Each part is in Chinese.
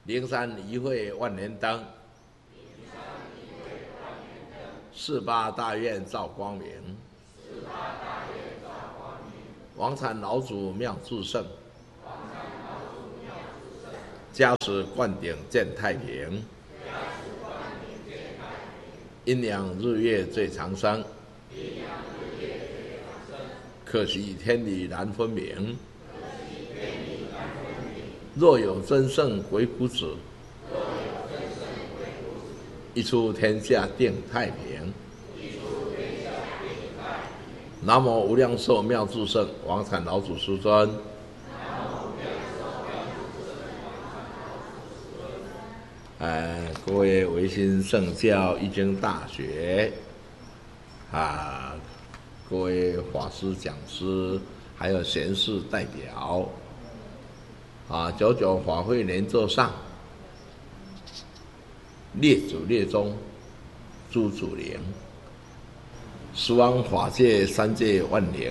灵山一会万年灯，48大愿照光明，王禅老祖妙智胜，加持灌顶见太平，阴阳日月最长生，可惜天理难分明。若有真圣鬼谷子，一出天下定太平。南无无量寿妙智胜王禅老祖师尊。各位维新圣教易经大学各位法师讲师，还有贤士代表。99法会年座上，列祖列宗诸祖灵，十方法界三界万灵。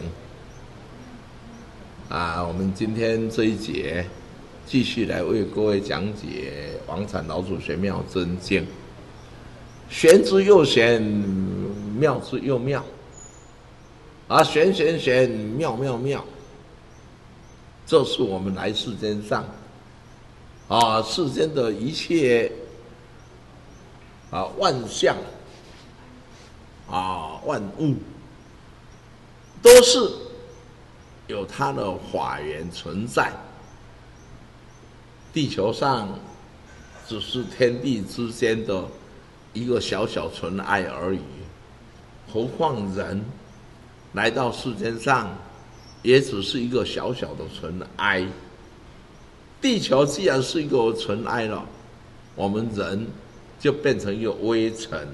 我们今天这一节继续来为各位讲解王禅老祖玄妙真经，玄之又玄，妙之又妙，玄玄玄，妙妙妙。这是我们来世间上世间的一切万象万物都是有它的法源存在。地球上只是天地之间的一个小小尘埃而已，何况人来到世间上也只是一个小小的尘埃。地球既然是一个尘埃了，我们人就变成一个微尘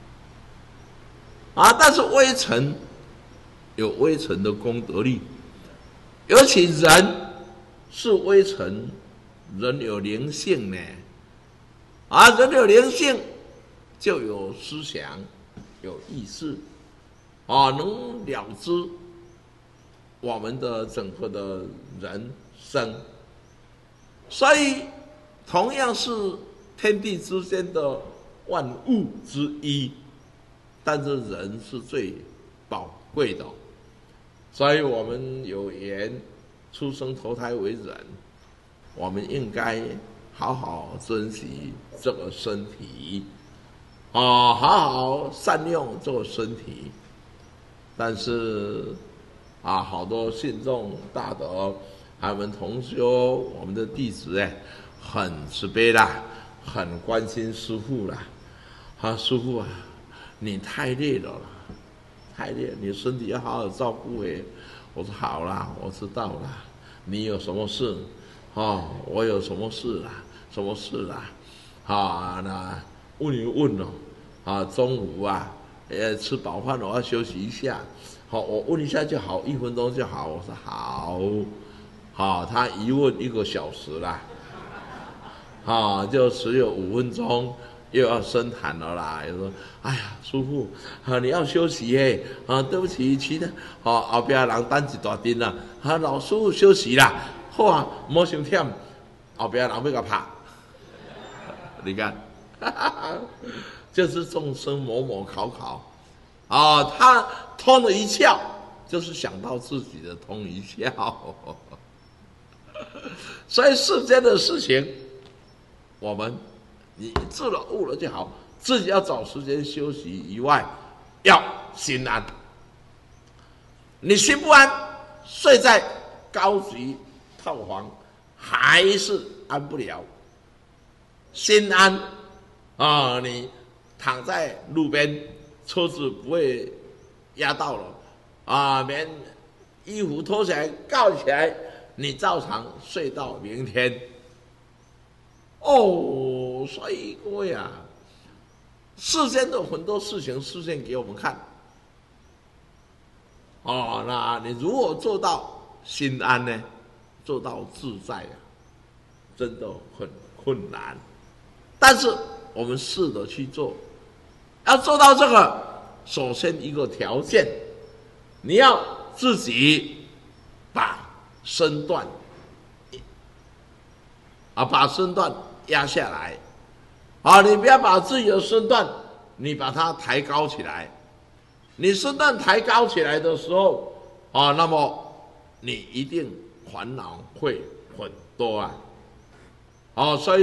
但是微尘有微尘的功德力，尤其人是微尘，人有灵性呢人有灵性就有思想，有意识能了知我们的整个的人生。所以同样是天地之间的万物之一，但是人是最宝贵的。所以我们有缘出生投胎为人，我们应该好好珍惜这个身体好好善用这个身体。但是好多信众大德，他们同修，我们的弟子很慈悲啦，很关心师父啦。师父你太累了啦，太累了，你身体要好好照顾我说好啦，我知道啦。你有什么事我有什么事啦？什么事啦？那问一问中午吃饱饭我要休息一下。我问一下就好，1分钟就好。我说好，他一问1个小时啦，就只有5分钟又要深谈了啦。又说哎呀，师父你要休息对不起，其他后边人等一大阵啦，老师傅休息啦，好莫伤忝，后边人要甲拍。你看就是众生某某考他通了一窍，就是想到自己的通一窍。所以世间的事情，我们你治了悟了就好，自己要找时间休息以外，要心安。你心不安，睡在高级套房还是安不了。心安你躺在路边，车子不会压到了连衣服脱起来盖起来，你照常睡到明天。所以各位世间的很多事情示现给我们看那你如果做到心安呢，做到自在真的很困难。但是我们试着去做，要做到这个，首先一个条件，你要自己把身段把身段压下来，啊，你不要把自己的身段，你把它抬高起来。你身段抬高起来的时候，啊，那么你一定烦恼会很多啊，所以。